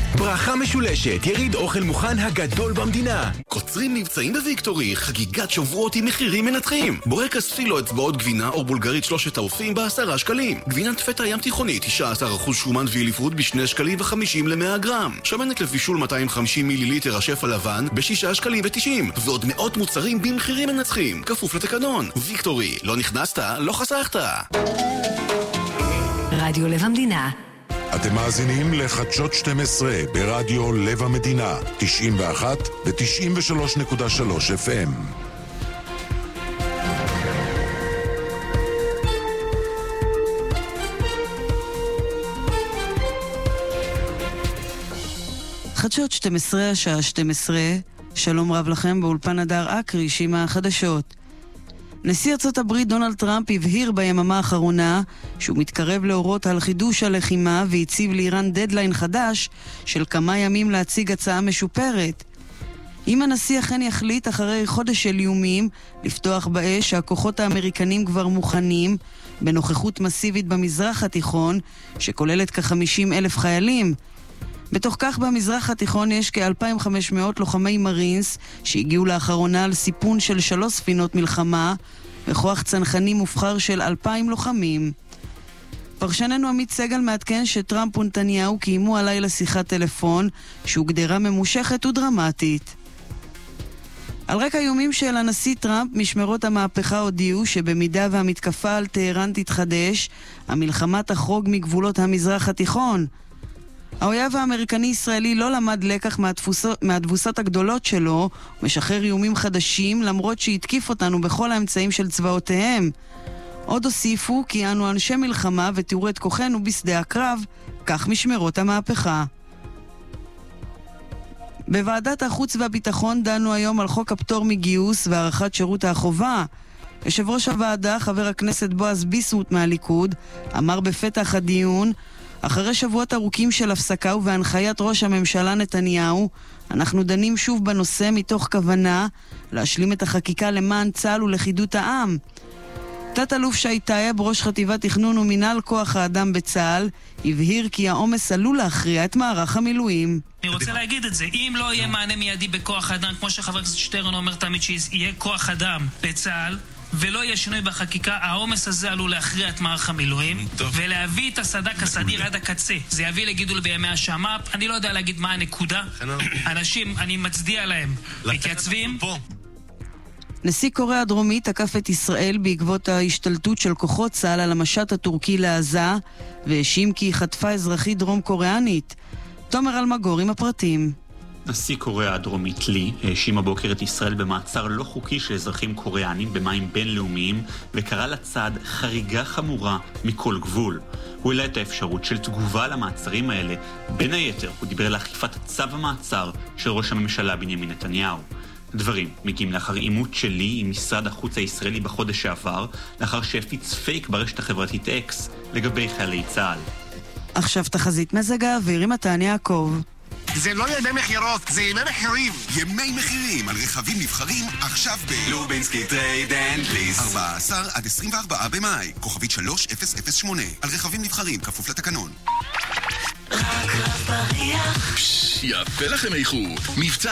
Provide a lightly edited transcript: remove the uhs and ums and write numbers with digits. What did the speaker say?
ברכה משולשת, יריד אוכל מוכן הגדול במדינה. קוצרים מבצעים בוויקטורי, חגיגת שבועות עם מחירים מנתחים. בורקס פילו אצבעות גבינה או בולגרית 3 האופים ב10 שקלים. גבינת פטה ים תיכונית 19% שומן ואליפות ב2 שקלים ו50 ל-100 גרם. שמנת לבישול 250 מיליליטר השף הלבן ב6 שקלים ו90. ועוד מאות מוצרים במחירים מנצחים. כפוף לתקנון. ויקטורי, לא נכנסת, לא חסכת. רדיו לב המדינה. אתם מאזינים לחדשות 12 ברדיו לב המדינה, 91 ו-93.3 FM. חדשות 12, השעה 12. שלום רב לכם, באולפן הדר אקרי, עם החדשות. נשיא ארצות הברית דונלד טראמפ הבהיר ביממה האחרונה שהוא מתקרב להורות על חידוש הלחימה והציב לאיראן דדליין חדש של כמה ימים להציג הצעה משופרת. אם הנשיא אכן יחליט אחרי חודש של איומים לפתוח באש, הכוחות האמריקנים כבר מוכנים בנוכחות מסיבית במזרח התיכון שכוללת כ-50,000 חיילים. בתוך כך במזרח התיכון יש כ-2,500 לוחמי מרינס שהגיעו לאחרונה על סיפון של 3 ספינות מלחמה וכוח צנחנים מובחר של 2,000 לוחמים. פרשננו עמית סגל מעדכן שטראמפ ונתניהו קיימו הלילה שיחת טלפון שהוגדרה ממושכת ודרמטית. על רקע האיומים של הנשיא טראמפ, משמרות המהפכה הודיעו שבמידה והמתקפה על טהרן תתחדש, המלחמה תחרוג מגבולות המזרח התיכון. האויב האמריקני-ישראלי לא למד לקח מהתבוסות הגדולות שלו, משחרר איומים חדשים למרות שהתקיף אותנו בכל האמצעים של צבאותיהם. עוד הוסיפו כי אנו אנשי מלחמה ותראו את כוחנו בשדה הקרב, כך משמרות המהפכה. בוועדת החוץ והביטחון דנו היום על חוק הפטור מגיוס והארכת שירות החובה. יושב ראש הוועדה, חבר הכנסת בועז ביסמוט מהליכוד, אמר בפתח הדיון, אחרי שבועות ארוכים של הפסקה ובהנחיית ראש הממשלה נתניהו, אנחנו דנים שוב בנושא מתוך כוונה להשלים את החקיקה למען צה"ל ולחידות העם. תת-אלוף שי טייב, ראש חטיבת תכנון ומינהל כוח האדם בצה"ל, הבהיר כי העומס עלול להכריע את מערך המילואים. אני רוצה להגיד את זה, אם לא יהיה מענה מיידי בכוח האדם, כמו שחבר הכנסת שטרן אומר תמיד שיהיה כוח אדם בצה"ל, ולא יהיה שינוי בחקיקה, העומס הזה עלול להכריע את מערך המילואים ולהביא את הסד"כ הסדיר עד הקצה. זה יביא לגידול בימי השמ"פ. אני לא יודע להגיד מה הנקודה. אנשים, אני מצדיע להם, מתייצבים. נשיא קוריאה הדרומית תקף את ישראל בעקבות ההשתלטות של כוחות צה"ל על המשט הטורקי לעזה והאשים כי היא חטפה אזרחית דרום קוריאנית. תומר אלמגור עם הפרטים. נשיא קוריאה הדרומית לי האשים הבוקר את ישראל במעצר לא חוקי של אזרחים קוריאנים במים בינלאומיים וקרא לצד חריגה חמורה מכל גבול. הוא העלה את האפשרות של תגובה למעצרים האלה. בין היתר הוא דיבר על אכיפת צו המעצר של ראש הממשלה בנימין נתניהו. דברים מגיעים לאחר עימות שלי עם משרד החוץ הישראלי בחודש שעבר, לאחר שהפיץ פייק ברשת החברתית אקס לגבי חיילי צה"ל. עכשיו תחזית מזג האוויר עם מתן יעקב. זה לא ימי מחירות, זה ימי מחירים. ימי מחירים על רכבים נבחרים עכשיו בלובינסקי טרייד אנד ליס. 14 עד 24 במאי, כוכבית 3008. על רכבים נבחרים, כפוף לתקנון. רק רב בריח. יפה לכם איכות. מבצע